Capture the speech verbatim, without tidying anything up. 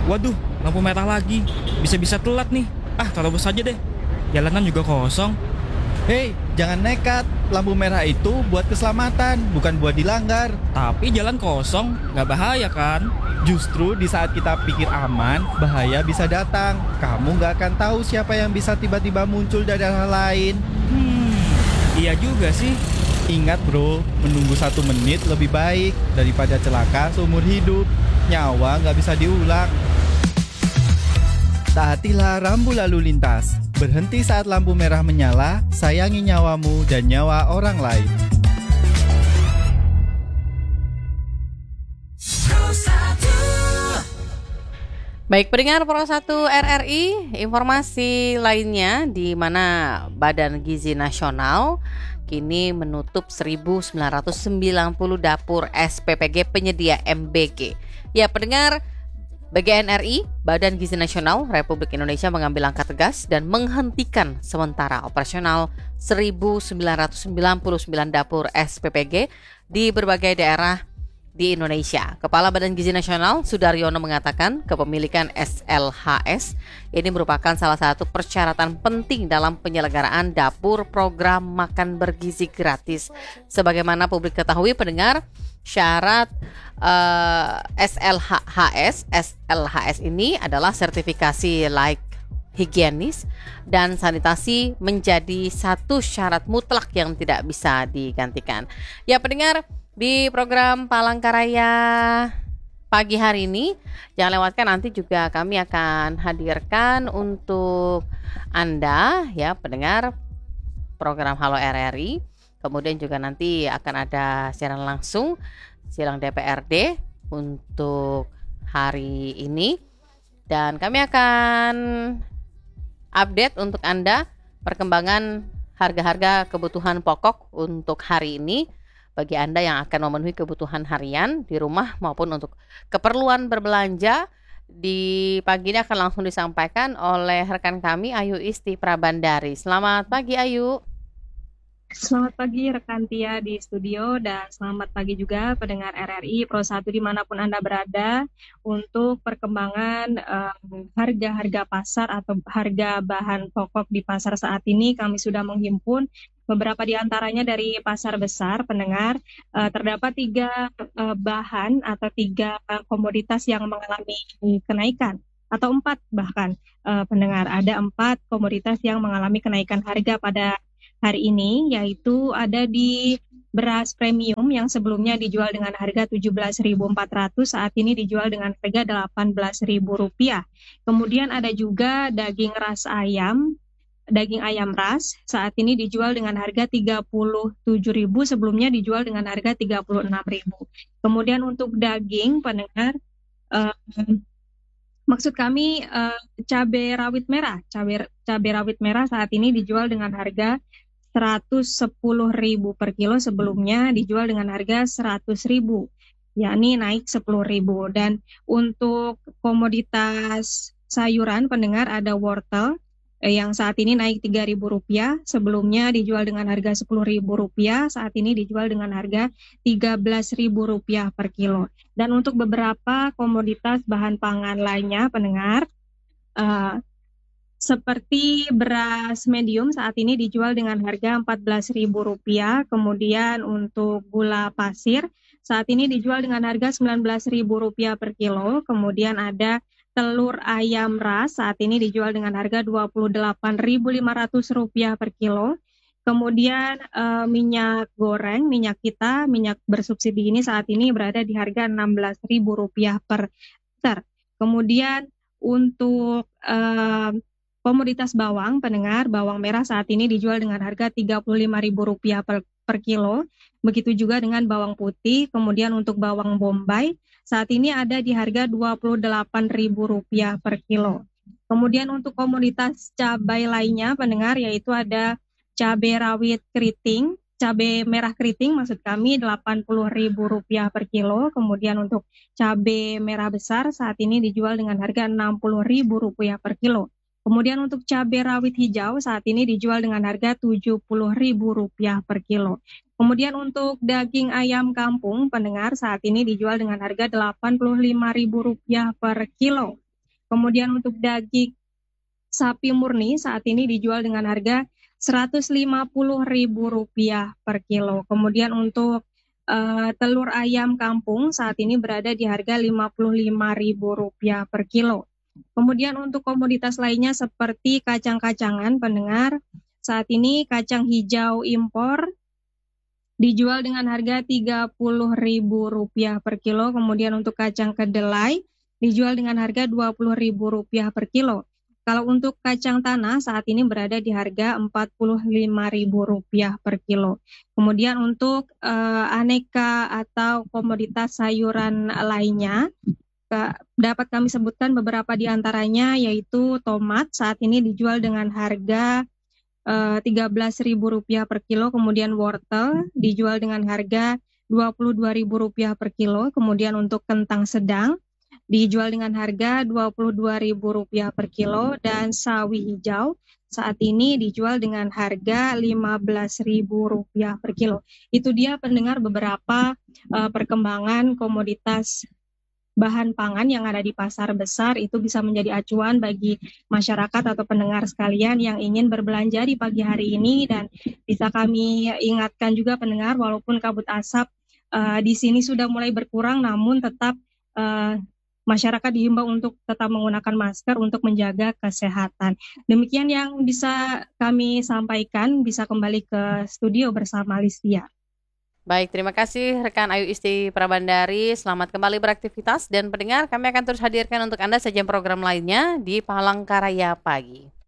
Waduh, lampu merah lagi. Bisa-bisa telat nih. Ah, terobos saja deh. Jalanan juga kosong. Hei, jangan nekat. Lampu merah itu buat keselamatan, bukan buat dilanggar. Tapi jalan kosong, nggak bahaya kan? Justru di saat kita pikir aman, bahaya bisa datang. Kamu nggak akan tahu siapa yang bisa tiba-tiba muncul dari arah lain. Hmm, iya juga sih. Ingat bro, menunggu satu menit lebih baik daripada celaka seumur hidup. Nyawa nggak bisa diulang. Taatilah rambu lalu lintas. Berhenti saat lampu merah menyala, sayangi nyawamu dan nyawa orang lain. Baik, pendengar Pro satu R R I, informasi lainnya di mana Badan Gizi Nasional kini menutup seribu sembilan ratus sembilan puluh dapur S P P G penyedia M B G. Ya, pendengar, B G N R I, Badan Gizi Nasional Republik Indonesia mengambil langkah tegas dan menghentikan sementara operasional seribu sembilan ratus sembilan puluh sembilan dapur S P P G di berbagai daerah di Indonesia. Kepala Badan Gizi Nasional Sudaryono mengatakan kepemilikan S L H S ini merupakan salah satu persyaratan penting dalam penyelenggaraan dapur program makan bergizi gratis. Sebagaimana publik ketahui, pendengar, syarat uh, S L H S S L H S ini adalah sertifikasi layak higienis dan sanitasi menjadi satu syarat mutlak yang tidak bisa digantikan. Ya, pendengar, di program Palangkaraya pagi hari ini, jangan lewatkan, nanti juga kami akan hadirkan untuk Anda ya pendengar program Halo R R I. Kemudian juga nanti akan ada siaran langsung sidang D P R D untuk hari ini, dan kami akan update untuk Anda perkembangan harga-harga kebutuhan pokok untuk hari ini bagi Anda yang akan memenuhi kebutuhan harian di rumah maupun untuk keperluan berbelanja. Di pagi ini akan langsung disampaikan oleh rekan kami Ayu Isti Prabandari. Selamat pagi, Ayu. Selamat pagi rekan Tia di studio, dan selamat pagi juga pendengar R R I Pro satu dimanapun Anda berada. Untuk perkembangan um, harga-harga pasar atau harga bahan pokok di pasar saat ini, kami sudah menghimpun beberapa di antaranya dari pasar besar. Pendengar, uh, terdapat tiga uh, bahan atau tiga uh, komoditas yang mengalami kenaikan, atau empat bahkan uh, pendengar, ada empat komoditas yang mengalami kenaikan harga pada hari ini, yaitu ada di beras premium yang sebelumnya dijual dengan harga tujuh belas ribu empat ratus, saat ini dijual dengan harga delapan belas ribu rupiah. Kemudian ada juga daging ras ayam, daging ayam ras, saat ini dijual dengan harga tiga puluh tujuh ribu, sebelumnya dijual dengan harga tiga puluh enam ribu. Kemudian untuk daging, pendengar, uh, maksud kami uh, cabai rawit merah, cabai cabai rawit merah saat ini dijual dengan harga seratus sepuluh ribu per kilo, sebelumnya dijual dengan harga seratus ribu, yakni naik sepuluh ribu. Dan untuk komoditas sayuran, pendengar, ada wortel eh, yang saat ini naik tiga ribu rupiah, sebelumnya dijual dengan harga sepuluh ribu rupiah, saat ini dijual dengan harga tiga belas ribu rupiah per kilo. Dan untuk beberapa komoditas bahan pangan lainnya, pendengar, uh, seperti beras medium saat ini dijual dengan harga empat belas ribu rupiah. Kemudian untuk gula pasir saat ini dijual dengan harga sembilan belas ribu rupiah per kilo. Kemudian ada telur ayam ras saat ini dijual dengan harga dua puluh delapan ribu lima ratus rupiah per kilo. Kemudian uh, minyak goreng, minyak kita, minyak bersubsidi ini saat ini berada di harga enam belas ribu rupiah per liter. Kemudian untuk uh, komoditas bawang, pendengar, bawang merah saat ini dijual dengan harga tiga puluh lima ribu rupiah per, per kilo. Begitu juga dengan bawang putih. Kemudian untuk bawang bombay saat ini ada di harga dua puluh delapan ribu rupiah per kilo. Kemudian untuk komoditas cabai lainnya, pendengar, yaitu ada cabai rawit keriting, cabai merah keriting maksud kami delapan puluh ribu rupiah per kilo. Kemudian untuk cabai merah besar saat ini dijual dengan harga enam puluh ribu rupiah per kilo. Kemudian untuk cabai rawit hijau saat ini dijual dengan harga tujuh puluh ribu rupiah per kilo. Kemudian untuk daging ayam kampung, pendengar, saat ini dijual dengan harga delapan puluh lima ribu rupiah per kilo. Kemudian untuk daging sapi murni saat ini dijual dengan harga seratus lima puluh ribu rupiah per kilo. Kemudian untuk uh, telur ayam kampung saat ini berada di harga lima puluh lima ribu rupiah per kilo. Kemudian untuk komoditas lainnya seperti kacang-kacangan pendengar, saat ini kacang hijau impor dijual dengan harga tiga puluh ribu rupiah per kilo. Kemudian untuk kacang kedelai dijual dengan harga dua puluh ribu rupiah per kilo. Kalau untuk kacang tanah saat ini berada di harga empat puluh lima ribu rupiah per kilo. Kemudian untuk uh, aneka atau komoditas sayuran lainnya, uh, dapat kami sebutkan beberapa di antaranya, yaitu tomat saat ini dijual dengan harga uh, tiga belas ribu rupiah per kilo. Kemudian wortel dijual dengan harga dua puluh dua ribu rupiah per kilo. Kemudian untuk kentang sedang dijual dengan harga dua puluh dua ribu rupiah per kilo, dan sawi hijau saat ini dijual dengan harga lima belas ribu rupiah per kilo. Itu dia pendengar beberapa uh, perkembangan komoditas bahan pangan yang ada di pasar besar. Itu bisa menjadi acuan bagi masyarakat atau pendengar sekalian yang ingin berbelanja di pagi hari ini. Dan bisa kami ingatkan juga pendengar, walaupun kabut asap uh, di sini sudah mulai berkurang, namun tetap uh, masyarakat dihimbau untuk tetap menggunakan masker untuk menjaga kesehatan. Demikian yang bisa kami sampaikan, bisa kembali ke studio bersama Listia. Baik, terima kasih rekan Ayu Isti Prabandari. Selamat kembali beraktivitas, dan pendengar, kami akan terus hadirkan untuk Anda sajian program lainnya di Palangkaraya Pagi.